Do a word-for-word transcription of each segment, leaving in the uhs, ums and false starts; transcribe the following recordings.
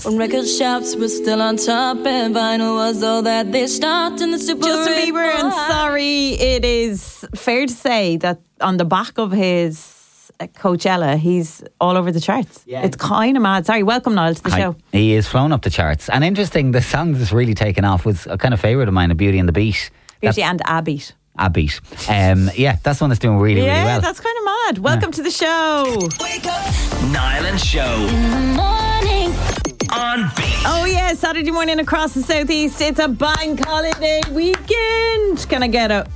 When record shops were still on top and vinyl was all that they stopped in the super Justin Bieber and Sorry. It is fair to say that on the back of his Coachella, he's all over the charts. Yeah. It's kind of mad. Sorry, welcome Niall to the Hi. show. He is flown up the charts. And interesting, the song that's really taken off was a kind of favourite of mine, A Beauty and the Beat. Beauty that's, and A Beat. A Beat. Um, yeah, that's one that's doing really, yeah, really well. Yeah, that's kind of mad. Welcome yeah. to the show. Wake up. Niall and Show. In the morning. On Beat. Oh yeah, Saturday morning across the southeast. It's a bank holiday weekend. Can I get a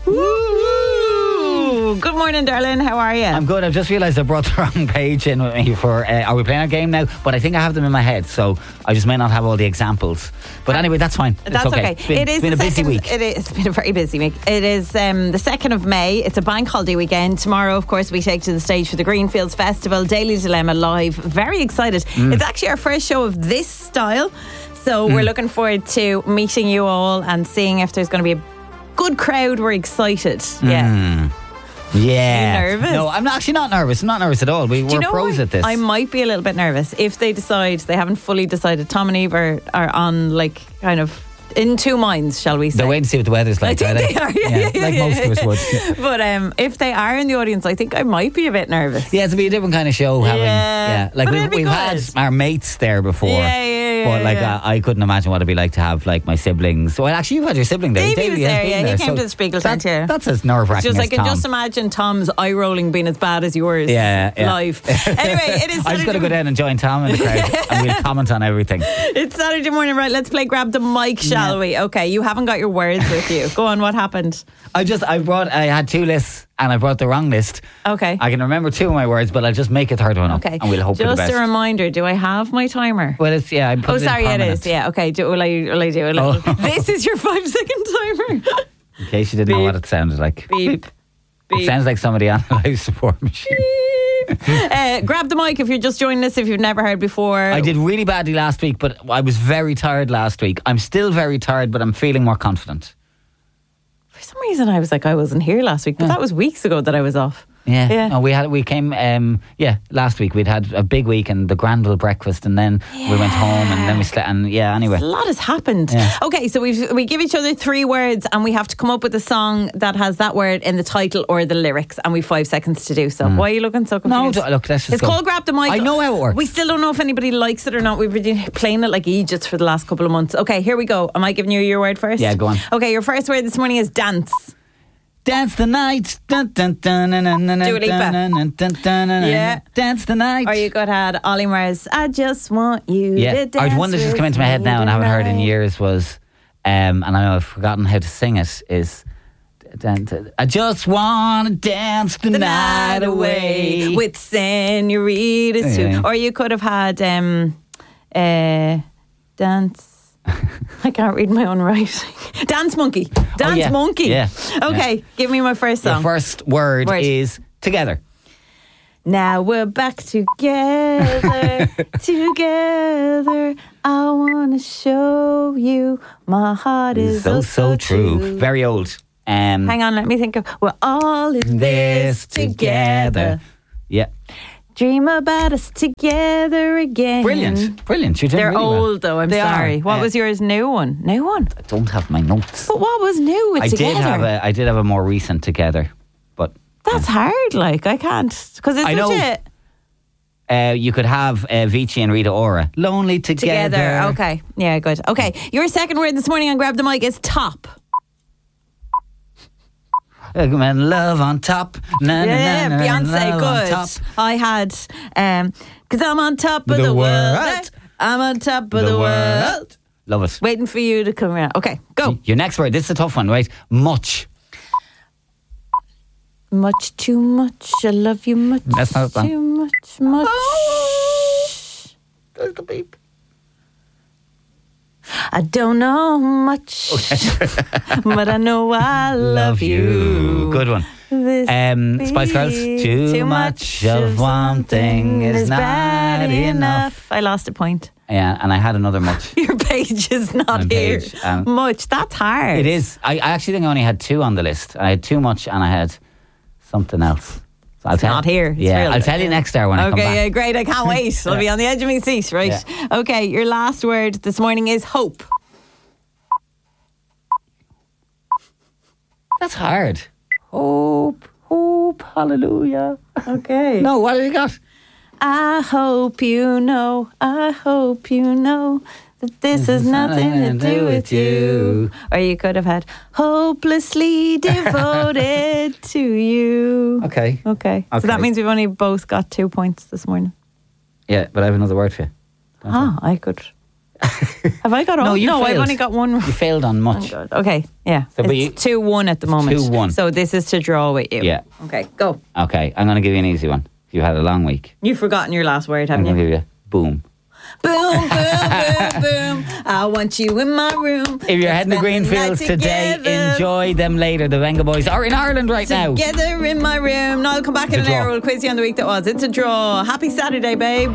woo? Good morning, darling. How are you? I'm good. I've just realised I brought the wrong page in with me for. Uh, are we playing our game now? But I think I have them in my head, so I just may not have all the examples. But anyway, that's fine. It's that's okay. okay. It's been, it is it's been a busy second, week. It is, it's been a very busy week. It is um, the second of May. It's a bank holiday weekend. Tomorrow, of course, we take to the stage for the Greenfields Festival. Daily Dilemma live. Very excited. Mm. It's actually our first show of this style. So mm. we're looking forward to meeting you all and seeing if there's going to be a good crowd. We're excited. Mm. Yeah. Yeah. Are you nervous? No, I'm actually not nervous. I'm not nervous at all. We, we're pros at this. I might be a little bit nervous if they decide, they haven't fully decided. Tom and Eve are, are on like kind of in two minds, shall we say. They're waiting to see what the weather's like. I think they, they are, yeah, yeah, yeah, like yeah, most yeah. of us would. But um, if they are in the audience, I think I might be a bit nervous. Yeah, it'll be a different kind of show. Having, yeah, yeah. Like but we've, we've had our mates there before. Yeah, yeah. But like yeah. uh, I couldn't imagine what it'd be like to have like my siblings. Well, actually, you had your sibling there. Davey, Davey was there. Yeah, there. he came so to the Spiegel that, Centre. That's as nerve wracking. Just as I can Tom. just imagine Tom's eye rolling being as bad as yours. Yeah, yeah. Live. Anyway, it is. I'm just going to go down and join Tom in the crowd, and we'll comment on everything. It's Saturday morning, right? Let's play Grab the Mic, shall yeah. we? Okay, you haven't got your words with you. Go on. What happened? I just I brought I had two lists. And I brought the wrong list. Okay. I can remember two of my words, but I'll just make a third one up. Okay. And we'll hope just for the best. Just a reminder, do I have my timer? Well, it's, yeah. I put oh, it sorry, in it is. Yeah, okay. Do, will, I, will I do it? Oh. This is your five second timer. In case you didn't Beep. know what it sounded like. Beep. Beep. It sounds like somebody on a live support machine. uh, grab the mic if you're just joining us, if you've never heard before. I did really badly last week, but I was very tired last week. I'm still very tired, but I'm feeling more confident. For some reason I was like I wasn't here last week, but yeah. that was weeks ago that I was off. Yeah, yeah. No, we had we came. Um, yeah, last week we'd had a big week and the Granville breakfast, and then yeah. we went home, and then we slept. And yeah, anyway, a lot has happened. Yeah. Okay, so we we give each other three words, and we have to come up with a song that has that word in the title or the lyrics, and we've five seconds to do so. Mm. Why are you looking so confused? No, look, let's just. It's go. called Grab the Mic. I know how it works. We still don't know if anybody likes it or not. We've been playing it like Egypt for the last couple of months. Okay, here we go. Am I giving you your word first? Yeah, go on. Okay, your first word this morning is dance. Dance the night. Dun, dun, dun, dun, dun, dun, Dua Lipa. dun, dun, dun, dun, dun, yeah. Dance the night. Or you could have Ollie Murs, I just want you yeah. to dance. Or one that's just come into my head now and I haven't heard in years was, um, and I know I've forgotten how to sing it, is I just want to dance the, the night, night away with Senorita Sue. Yeah. Or you could have had um, uh, dance. I can't read my own writing. Dance Monkey. Dance oh, yeah. Monkey. Yeah. Okay, yeah. give me my first song. The first word, word is together. Now we're back together, together. I want to show you my heart is so, so, so true. true. Very old. Um, Hang on, let me think of. We're all in this together. Yeah. Dream about us together again. Brilliant, brilliant. You're doing They're really old well. though. I'm they sorry. Are. What uh, was yours? New one. New one. I don't have my notes. But what was new with I together? did have a. I did have a more recent together, but that's yeah. hard. Like I can't because it's I know. legit. Uh, you could have uh, Vici and Rita Ora. Lonely together. Together. Okay. Yeah. Good. Okay. Your second word this morning on Grab the Mic is top. And love on top. Na, yeah, na, na, Beyonce, good. I had, um, cause I'm on top of the, the world. world. I'm on top of the, the world. world. Love it. Waiting for you to come around. Okay, go. Your next word. This is a tough one, right? Much. Much too much. I love you much. That's not too much. Much. Oh, there's the beep. I don't know much, okay. but I know I love, love you. you. Good one. Um, Spice Girls. Too, too much of one thing is not enough. enough. I lost a point. Yeah, and I had another much. Your page is not My here. Page, um, much. That's hard. It is. I, I actually think I only had two on the list. I had too much and I had something else. So I'll It's not here. It's yeah, real. I'll tell you next hour when I come Okay, back. yeah, great. I can't wait. I'll be on the edge of my seat, right? Okay, your last word this morning is hope. That's hard. Hope, hope, hallelujah. Okay. No, what have you got? I hope you know, I hope you know that this has nothing to do with you. Or you could have had hopelessly devoted to you. Okay. Okay. So Okay. that means we've only both got two points this morning. Yeah, but I have another word for you. Ah, I could. Have I got all? No, you I've failed. only got one. You failed on much. Good. Okay, yeah. So, but it's you- two one at the moment. two one. So this is to draw with you. Yeah. Okay, go. Okay, I'm going to give you an easy one. You've had a long week. You've forgotten your last word, I'm haven't going to you? give you boom. Boom, boom, boom, boom. I want you in my room. If you're Let's heading to spend the night Greenfields today, together. enjoy them later. The Venga Boys are in Ireland right now. Together in my room. Now I'll come back in It's a an hour. draw. We'll quiz you on the week that was. It's a draw. Happy Saturday, babe.